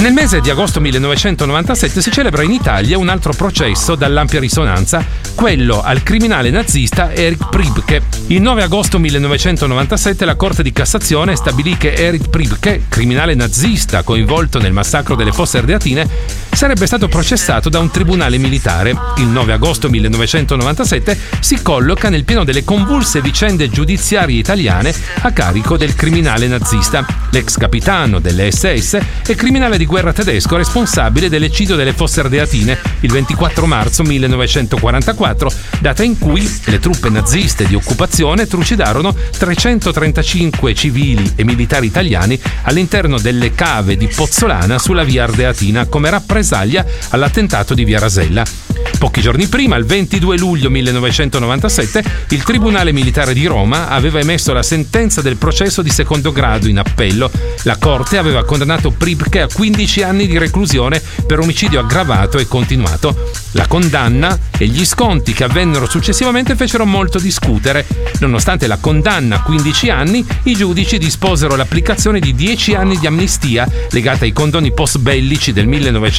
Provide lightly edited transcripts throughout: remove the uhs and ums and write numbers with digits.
Nel mese di agosto 1997 si celebra in Italia un altro processo dall'ampia risonanza, quello al criminale nazista Erich Priebke. Il 9 agosto 1997 la Corte di Cassazione stabilì che Erich Priebke, criminale nazista coinvolto nel massacro delle Fosse Ardeatine, sarebbe stato processato da un tribunale militare. Il 9 agosto 1997 si colloca nel pieno delle convulse vicende giudiziarie italiane a carico del criminale nazista, l'ex capitano delle SS e criminale di guerra tedesco responsabile dell'eccidio delle Fosse Ardeatine il 24 marzo 1944, data in cui le truppe naziste di occupazione trucidarono 335 civili e militari italiani all'interno delle cave di Pozzolana sulla via Ardeatina come rappresaglia all'attentato di via Rasella. Pochi giorni prima, il 22 luglio 1997, il Tribunale Militare di Roma aveva emesso la sentenza del processo di secondo grado in appello. La Corte aveva condannato Priebke a 15 anni di reclusione per omicidio aggravato e continuato. La condanna e gli sconti che avvennero successivamente fecero molto discutere. Nonostante la condanna a 15 anni, i giudici disposero l'applicazione di 10 anni di amnistia legata ai condoni post-bellici del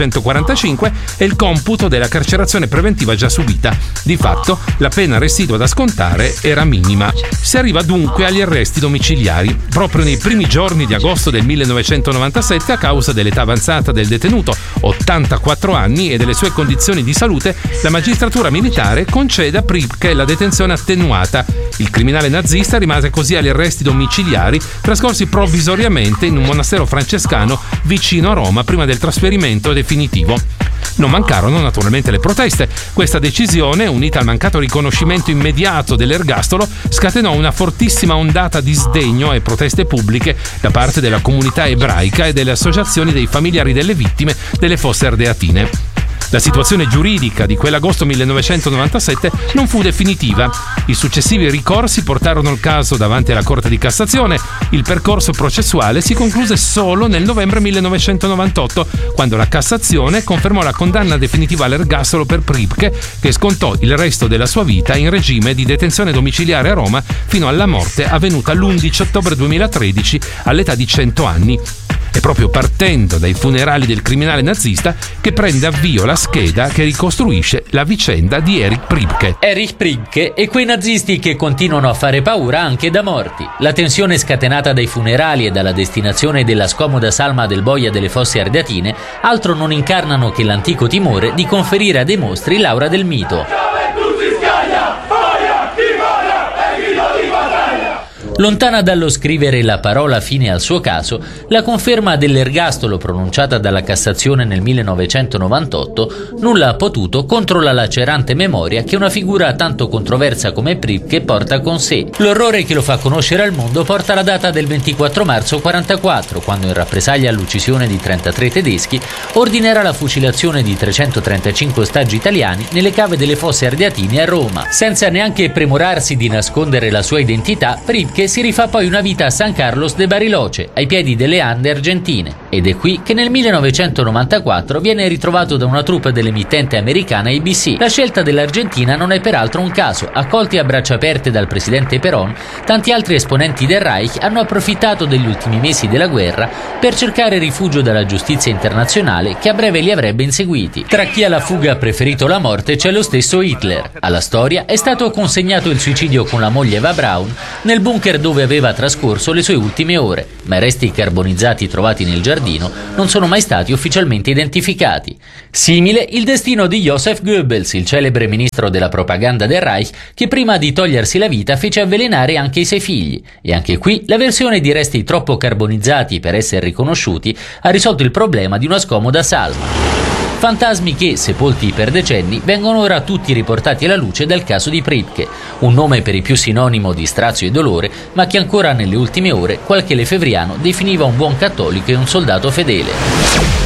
1945 e il computo della carcerazione preventiva già subita. Di fatto, la pena residua da scontare era minima. Si arriva dunque agli arresti domiciliari. Proprio nei primi giorni di agosto del 1997, a causa dell'età avanzata del detenuto, 84 anni, e delle sue condizioni di salute, la magistratura militare concede a Priebke la detenzione attenuata. Il criminale nazista rimase così agli arresti domiciliari, trascorsi provvisoriamente in un monastero francescano vicino a Roma prima del trasferimento definitivo. Non mancarono naturalmente le proteste. Questa decisione, unita al mancato riconoscimento immediato dell'ergastolo, scatenò una fortissima ondata di sdegno e proteste pubbliche da parte della comunità ebraica e delle associazioni dei familiari delle vittime delle Fosse Ardeatine. La situazione giuridica di quell'agosto 1997 non fu definitiva. I successivi ricorsi portarono il caso davanti alla Corte di Cassazione. Il percorso processuale si concluse solo nel novembre 1998, quando la Cassazione confermò la condanna definitiva all'ergastolo per Priebke, che scontò il resto della sua vita in regime di detenzione domiciliare a Roma fino alla morte avvenuta l'11 ottobre 2013 all'età di 100 anni. È proprio partendo dai funerali del criminale nazista che prende avvio la scheda che ricostruisce la vicenda di Erich Priebke. Erich Priebke e quei nazisti che continuano a fare paura anche da morti. La tensione scatenata dai funerali e dalla destinazione della scomoda salma del boia delle Fosse Ardeatine altro non incarnano che l'antico timore di conferire a dei mostri l'aura del mito. Lontana dallo scrivere la parola fine al suo caso, la conferma dell'ergastolo pronunciata dalla Cassazione nel 1998 nulla ha potuto contro la lacerante memoria che una figura tanto controversa come Priebke porta con sé. L'orrore che lo fa conoscere al mondo porta la data del 24 marzo 1944, quando in rappresaglia all'uccisione di 33 tedeschi ordinerà la fucilazione di 335 ostaggi italiani nelle cave delle Fosse Ardeatine a Roma. Senza neanche premurarsi di nascondere la sua identità, Priebke si rifà poi una vita a San Carlos de Bariloche, ai piedi delle Ande argentine. Ed è qui che nel 1994 viene ritrovato da una troupe dell'emittente americana ABC. La scelta dell'Argentina non è peraltro un caso. Accolti a braccia aperte dal presidente Perón, tanti altri esponenti del Reich hanno approfittato degli ultimi mesi della guerra per cercare rifugio dalla giustizia internazionale che a breve li avrebbe inseguiti. Tra chi alla fuga ha preferito la morte c'è lo stesso Hitler. Alla storia è stato consegnato il suicidio con la moglie Eva Braun nel bunker dove aveva trascorso le sue ultime ore, ma i resti carbonizzati trovati nel giardino non sono mai stati ufficialmente identificati. Simile il destino di Joseph Goebbels, il celebre ministro della propaganda del Reich, che prima di togliersi la vita fece avvelenare anche i suoi figli. E anche qui la versione di resti troppo carbonizzati per essere riconosciuti ha risolto il problema di una scomoda salma. Fantasmi che, sepolti per decenni, vengono ora tutti riportati alla luce dal caso di Priebke, un nome per i più sinonimo di strazio e dolore, ma che ancora nelle ultime ore qualche lefevriano definiva un buon cattolico e un soldato fedele.